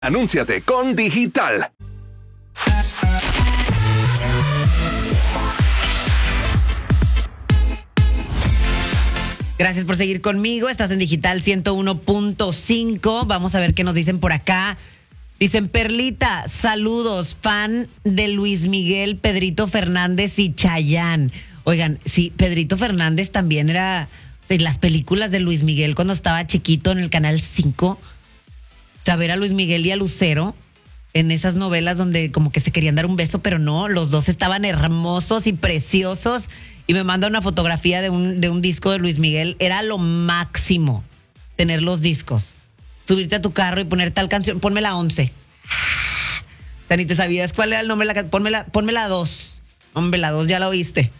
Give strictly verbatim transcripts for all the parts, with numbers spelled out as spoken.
Anúnciate con Digital. Gracias por seguir conmigo. Estás en Digital ciento uno punto cinco. Vamos a ver qué nos dicen por acá. Dicen, Perlita, saludos, fan de Luis Miguel, Pedrito Fernández y Chayanne. Oigan, sí, Pedrito Fernández también era de las películas de Luis Miguel cuando estaba chiquito en el Canal cinco. Saber a Luis Miguel y a Lucero en esas novelas donde como que se querían dar un beso, pero no, los dos estaban hermosos y preciosos. Y me manda una fotografía de un, de un disco de Luis Miguel. Era lo máximo tener los discos. Subirte a tu carro y poner tal canción. Ponme la once. O sea, ni te sabías cuál era el nombre de la canción. Ponme la, ponme la dos. Hombre, la dos ya la oíste.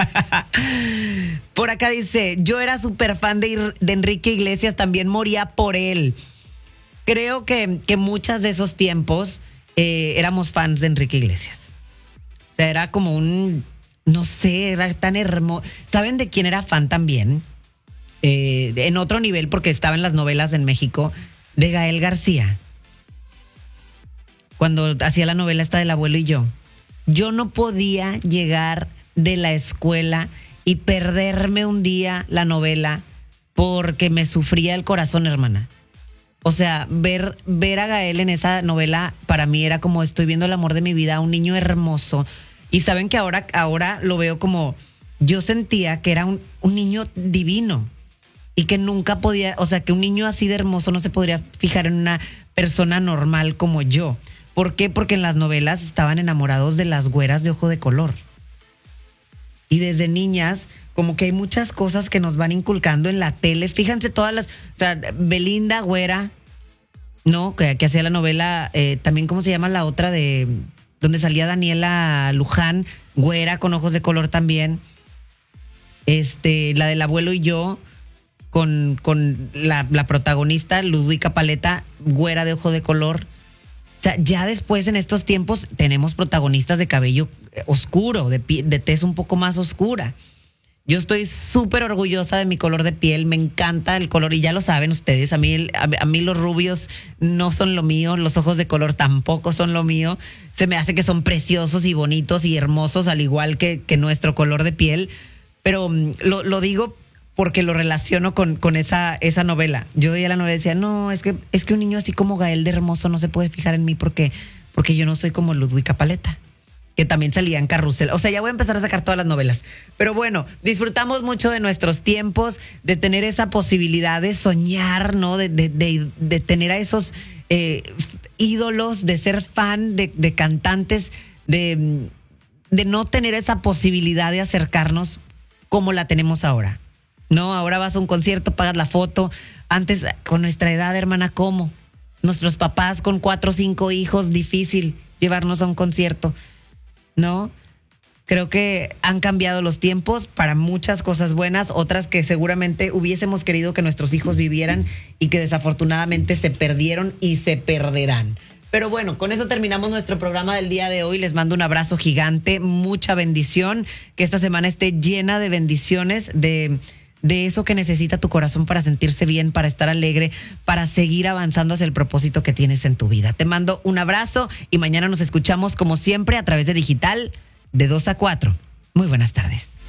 Por acá dice, yo era súper fan de, de Enrique Iglesias, también moría por él. Creo que, que muchas de esos tiempos eh, éramos fans de Enrique Iglesias. O sea, era como un, no sé, era tan hermoso. ¿Saben de quién era fan también? Eh, en otro nivel, porque estaba en las novelas en México, de Gael García. Cuando hacía la novela esta del abuelo y yo. Yo no podía llegar de la escuela y perderme un día la novela porque me sufría el corazón, hermana. O sea, ver, ver a Gael en esa novela para mí era como estoy viendo el amor de mi vida, un niño hermoso. Y saben que ahora, ahora lo veo como yo sentía que era un, un niño divino y que nunca podía, o sea, que un niño así de hermoso no se podría fijar en una persona normal como yo. ¿Por qué? Porque en las novelas estaban enamorados de las güeras de ojo de color. Y desde niñas, como que hay muchas cosas que nos van inculcando en la tele. Fíjense todas las, o sea, Belinda, güera, ¿no? Que, que hacía la novela, eh, también, ¿cómo se llama la otra de donde salía Daniela Luján, güera con ojos de color también? Este, la del abuelo y yo, con, con la, la protagonista, Ludwika Paleta, güera de ojo de color. O sea, ya después en estos tiempos tenemos protagonistas de cabello oscuro, de, pie, de tez un poco más oscura. Yo estoy súper orgullosa de mi color de piel, me encanta el color y ya lo saben ustedes, a mí, a, a mí los rubios no son lo mío, los ojos de color tampoco son lo mío. Se me hace que son preciosos y bonitos y hermosos al igual que, que nuestro color de piel, pero um, lo, lo digo porque lo relaciono con, con esa, esa novela. Yo veía la novela y decía, no, es que, es que un niño así como Gael de hermoso no se puede fijar en mí porque, porque yo no soy como Ludwika Paleta, que también salía en Carrusel. O sea, ya voy a empezar a sacar todas las novelas. Pero bueno, disfrutamos mucho de nuestros tiempos, de tener esa posibilidad de soñar, ¿no? De, de, de, de tener a esos eh, ídolos, de ser fan de, de cantantes, de, de no tener esa posibilidad de acercarnos como la tenemos ahora. No, ahora vas a un concierto, pagas la foto. Antes, con nuestra edad, hermana, ¿cómo? Nuestros papás con cuatro o cinco hijos, difícil llevarnos a un concierto. ¿No? Creo que han cambiado los tiempos para muchas cosas buenas, otras que seguramente hubiésemos querido que nuestros hijos vivieran y que desafortunadamente se perdieron y se perderán. Pero bueno, con eso terminamos nuestro programa del día de hoy. Les mando un abrazo gigante, mucha bendición, que esta semana esté llena de bendiciones, de, de eso que necesita tu corazón para sentirse bien, para estar alegre, para seguir avanzando hacia el propósito que tienes en tu vida. Te mando un abrazo y mañana nos escuchamos como siempre a través de Digital de dos a cuatro. Muy buenas tardes.